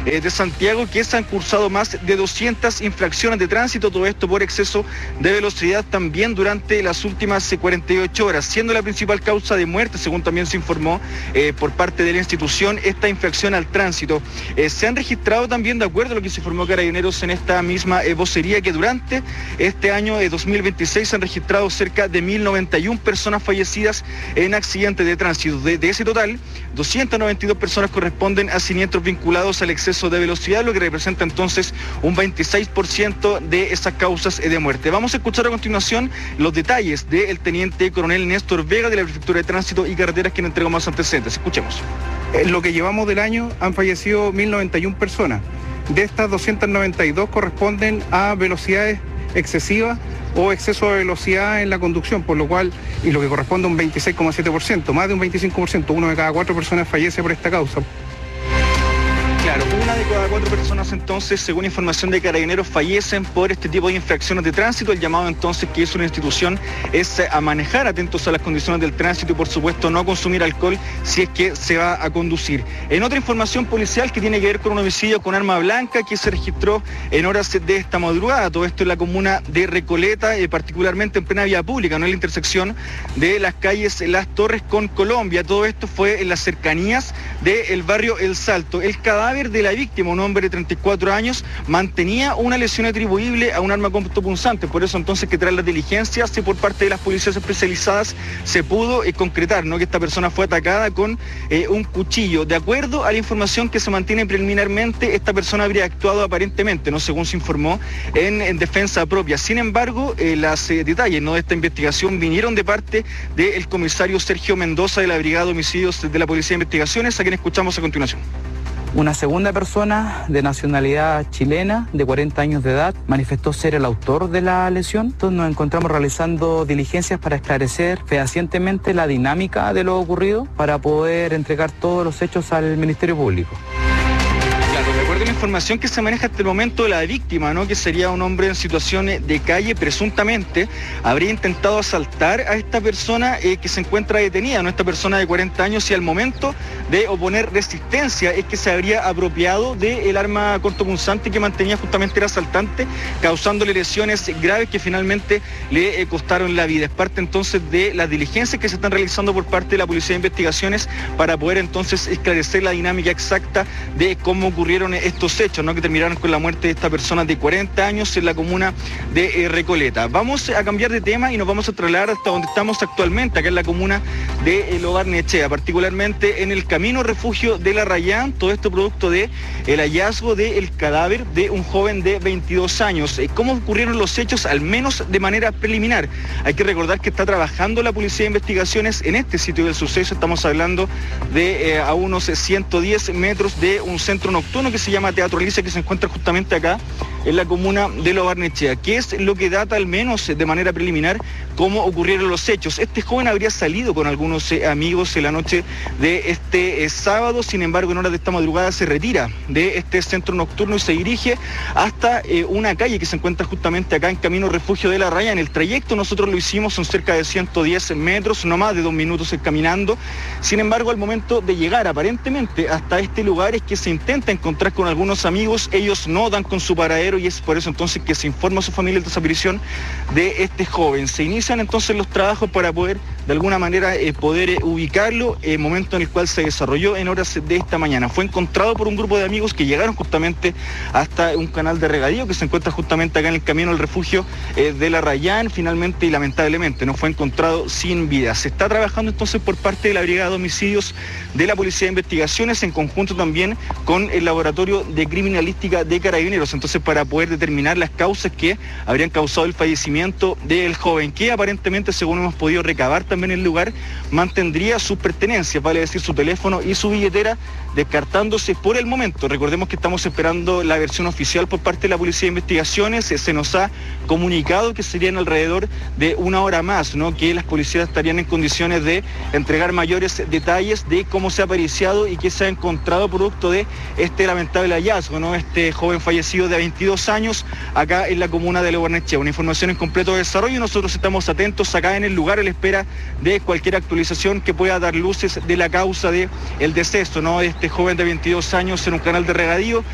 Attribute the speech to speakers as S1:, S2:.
S1: de Santiago, que se han cursado más de 200 infracciones de tránsito, todo esto por exceso de velocidad también durante las últimas 48 horas, siendo la principal causa de muerte, según también se informó por parte de la institución, esta infracción al tránsito. Se han registrado también, de acuerdo a lo que se informó Carabineros en esta misma vocería, que durante este año de 2026 se han registrado cerca de 1.091 personas fallecidas en accidentes de tránsito. De ese total, 292 personas corresponden a siniestros vinculados al exceso de velocidad, lo que representa entonces un 26% de esas causas de muerte. Vamos a escuchar a continuación los detalles del teniente coronel Néstor Vega de la Prefectura de Tránsito y Carreteras, quien entregó más antecedentes. Escuchemos.
S2: En lo que llevamos del año han fallecido 1.091 personas. De estas, 292 corresponden a velocidades excesivas o exceso de velocidad en la conducción, por lo cual, y lo que corresponde a un 26,7%, más de un 25%, 1 de cada 4 personas fallece por esta causa.
S1: Claro, 1 de cada 4 personas entonces, según información de Carabineros, fallecen por este tipo de infracciones de tránsito. El llamado entonces que hizo una institución es a manejar atentos a las condiciones del tránsito y por supuesto no consumir alcohol si es que se va a conducir. En otra información policial que tiene que ver con un homicidio con arma blanca que se registró en horas de esta madrugada, todo esto en la comuna de Recoleta, particularmente en plena vía pública, no en la intersección de las calles Las Torres con Colombia. Todo esto fue en las cercanías del barrio El Salto. El cadáver de la víctima, un hombre de 34 años, mantenía una lesión atribuible a un arma cortopunzante, por eso entonces que tras las diligencias y por parte de las policías especializadas se pudo concretar, ¿no?, que esta persona fue atacada con un cuchillo. De acuerdo a la información que se mantiene preliminarmente, esta persona habría actuado aparentemente, ¿no?, según se informó, en defensa propia. Sin embargo, los detalles, ¿no?, de esta investigación vinieron de parte del comisario Sergio Mendoza de la Brigada de Homicidios de la Policía de Investigaciones, a quien escuchamos a continuación.
S3: Una segunda persona de nacionalidad chilena, de 40 años de edad, manifestó ser el autor de la lesión. Entonces nos encontramos realizando diligencias para esclarecer fehacientemente la dinámica de lo ocurrido, para poder entregar todos los hechos al Ministerio Público.
S1: De la información que se maneja hasta el momento de la víctima, ¿no?, que sería un hombre en situación de calle, presuntamente habría intentado asaltar a esta persona que se encuentra detenida, ¿no?, esta persona de 40 años, y al momento de oponer resistencia es que se habría apropiado del arma cortopunzante que mantenía justamente el asaltante, causándole lesiones graves que finalmente le costaron la vida. Es parte entonces de las diligencias que se están realizando por parte de la Policía de Investigaciones para poder entonces esclarecer la dinámica exacta de cómo ocurrieron estos hechos, ¿no?, que terminaron con la muerte de esta persona de 40 años en la comuna de Recoleta. Vamos a cambiar de tema y nos vamos a trasladar hasta donde estamos actualmente, acá en la comuna de Lo-Barnechea, particularmente en el camino refugio de La Rayán, todo esto producto de el hallazgo del cadáver de un joven de 22 años. ¿Cómo ocurrieron los hechos? Al menos de manera preliminar. Hay que recordar que está trabajando la Policía de Investigaciones en este sitio del suceso. Estamos hablando de a unos 110 metros de un centro nocturno que se llama Teatro Alicia, que se encuentra justamente acá en la comuna de Lo-Barnechea. ¿Qué es lo que data, al menos de manera preliminar, cómo ocurrieron los hechos? Este joven habría salido con algunos amigos en la noche de este sábado, sin embargo en horas de esta madrugada se retira de este centro nocturno y se dirige hasta una calle que se encuentra justamente acá en Camino Refugio de La Raya. En el trayecto nosotros lo hicimos, son cerca de 110 metros, no más de 2 minutos caminando. Sin embargo, al momento de llegar aparentemente hasta este lugar es que se intenta encontrar con algunos amigos, ellos no dan con su paradero y es por eso entonces que se informa a su familia de desaparición de este joven. Se inician entonces los trabajos para poder de alguna manera poder ubicarlo, momento en el cual se desarrolló en horas de esta mañana. Fue encontrado por un grupo de amigos que llegaron justamente hasta un canal de regadío que se encuentra justamente acá en el camino al refugio de La Rayán, finalmente y lamentablemente no fue encontrado sin vida. Se está trabajando entonces por parte de la Brigada de Homicidios de la Policía de Investigaciones en conjunto también con el Laboratorio de Criminalística de Carabineros, entonces para poder determinar las causas que habrían causado el fallecimiento del joven, que aparentemente, según hemos podido recabar también en el lugar, mantendría sus pertenencias, vale decir su teléfono y su billetera, descartándose por el momento. Recordemos que estamos esperando la versión oficial por parte de la Policía de Investigaciones. Se nos ha comunicado que serían alrededor de una hora más, ¿no?, que las policías estarían en condiciones de entregar mayores detalles de cómo se ha periciado y qué se ha encontrado producto de este lamentable hallazgo, ¿no?, este joven fallecido de 22 años acá en la comuna de Lo-Barnechea. Una información en completo desarrollo y nosotros estamos atentos acá en el lugar a la espera de cualquier actualización que pueda dar luces de la causa del deceso, ¿no?, de este joven de 22 años en un canal de regadío.